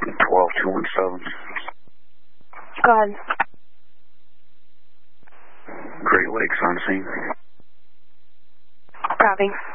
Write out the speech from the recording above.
12217. Go ahead. Great Lakes on scene. Copy.